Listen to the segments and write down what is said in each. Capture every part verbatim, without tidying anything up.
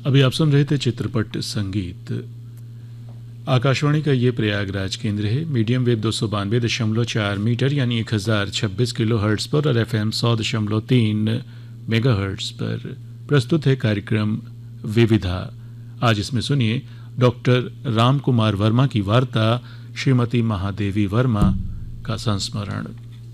अभी आप सुन रहे थे चित्रपट संगीत। आकाशवाणी का ये प्रयागराज केंद्र है। मीडियम वेव दो सौ बानवे दशमलव चार मीटर यानी एक हजार छब्बीस किलो हर्ट्स पर और एफ एम सौ दशमलव तीन मेगा हर्ट्स पर प्रस्तुत है कार्यक्रम विविधा। आज इसमें सुनिए डॉक्टर राम कुमार वर्मा की वार्ता श्रीमती महादेवी वर्मा का संस्मरण।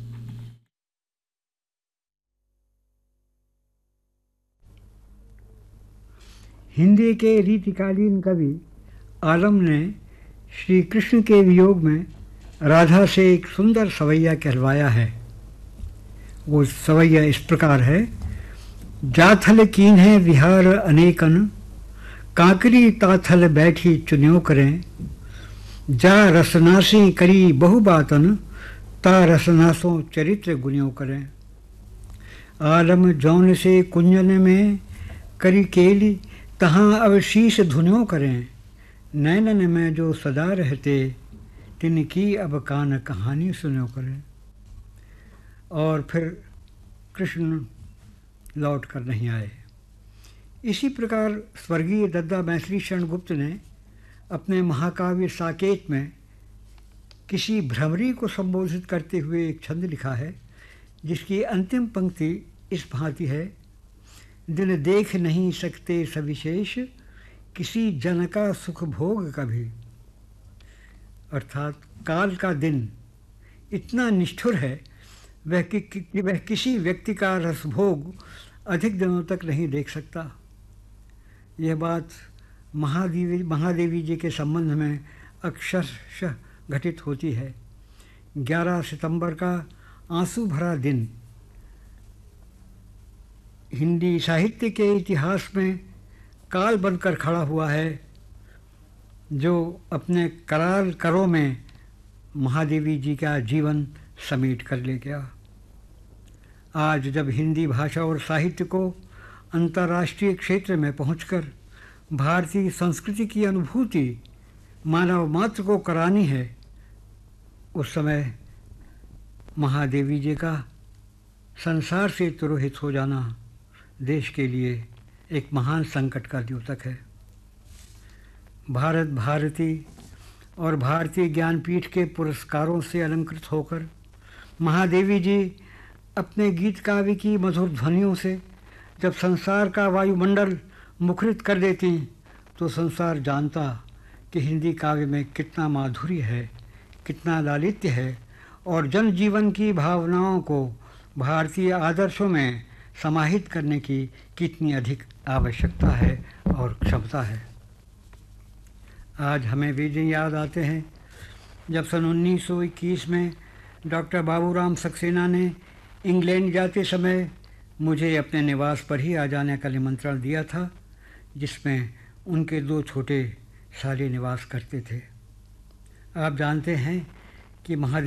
हिंदी के रीतिकालीन कवि आलम ने श्री कृष्ण के वियोग में राधा से एक सुंदर सवैया कहलवाया है। वो सवैया इस प्रकार है। जाथल कीन्हे विहार अनेकन, कांकरी ताथल बैठी चुन्यो करें। जा रसनासी करी बहु बातन, ता रसनासों चरित्र गुन्यो करें। आलम जौन से कुंजन में करी केली, तहाँ अवशीष धुन्यो करें। नैनन में जो सदा रहते, तिनकी अब कान कहानी सुनो करें। और फिर कृष्ण लौट कर नहीं आए। इसी प्रकार स्वर्गीय दद्दा मैथिली शरण गुप्त ने अपने महाकाव्य साकेत में किसी भ्रमरी को संबोधित करते हुए एक छंद लिखा है, जिसकी अंतिम पंक्ति इस भांति है। दिन देख नहीं सकते सविशेष, किसी जन का सुख भोग कभी। अर्थात काल का दिन इतना निष्ठुर है, वह कि, कि वह किसी व्यक्ति का रसभोग अधिक दिनों तक नहीं देख सकता। यह बात महादेवी महादेवी जी के संबंध में अक्षरशः घटित होती है। ग्यारह सितंबर का आंसू भरा दिन हिंदी साहित्य के इतिहास में काल बनकर खड़ा हुआ है, जो अपने कराल करों में महादेवी जी का जीवन समेट कर ले गया। आज जब हिंदी भाषा और साहित्य को अंतर्राष्ट्रीय क्षेत्र में पहुंचकर भारतीय संस्कृति की अनुभूति मानव मात्र को करानी है, उस समय महादेवी जी का संसार से तिरोहित हो जाना देश के लिए एक महान संकट का द्योतक है। भारत भारती और भारतीय ज्ञानपीठ के पुरस्कारों से अलंकृत होकर महादेवी जी अपने गीत काव्य की मधुर ध्वनियों से जब संसार का वायुमंडल मुखरित कर देती, तो संसार जानता कि हिंदी काव्य में कितना माधुर्य है, कितना लालित्य है और जनजीवन की भावनाओं को भारतीय आदर्शों में समाहित करने की कितनी अधिक आवश्यकता है और क्षमता है। आज हमें वे दिन याद आते हैं जब सन उन्नीस सौ इक्कीस में डॉक्टर बाबूराम सक्सेना ने इंग्लैंड जाते समय मुझे अपने निवास पर ही आ जाने का निमंत्रण दिया था, जिसमें उनके दो छोटे साले निवास करते थे। आप जानते हैं कि महादेव